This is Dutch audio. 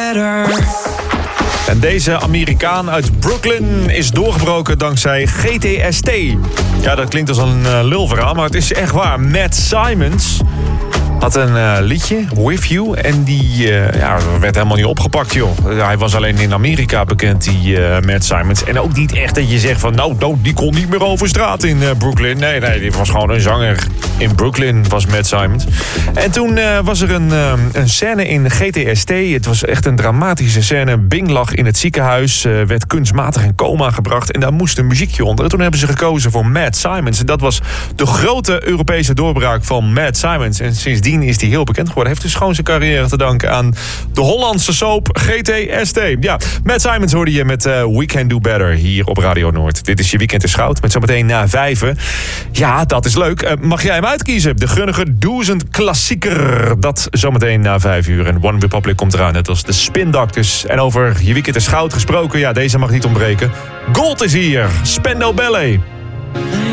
better. En deze Amerikaan uit Brooklyn is doorgebroken dankzij GTST. Ja, dat klinkt als een lulverhaal, maar het is echt waar. Matt Simons had een liedje, With You, en die werd helemaal niet opgepakt, joh. Hij was alleen in Amerika bekend, die Matt Simons. En ook niet echt dat je zegt van, nou, die kon niet meer over straat in Brooklyn. Nee, die was gewoon een zanger in Brooklyn, was Matt Simons. En toen was er een scène in GTST. Het was echt een dramatische scène. Bing lag in het ziekenhuis, werd kunstmatig in coma gebracht. En daar moest een muziekje onder. En toen hebben ze gekozen voor Matt Simons. En dat was de grote Europese doorbraak van Matt Simons. En sindsdien is hij heel bekend geworden. Heeft dus gewoon zijn carrière te danken aan de Hollandse soap GTST. Ja, Matt Simons hoorde je met We Can Do Better hier op Radio Noord. Dit is je Weekend is Goud met zometeen na 5. Ja, dat is leuk. Mag jij hem uitkiezen? De grunnige Doezend klassieker. Dat zometeen na 5 uur. En One Republic komt eraan, net als de Spin Doctors. En over je Weekend is Goud gesproken, ja, deze mag niet ontbreken. Gold is hier. Spendo Ballet.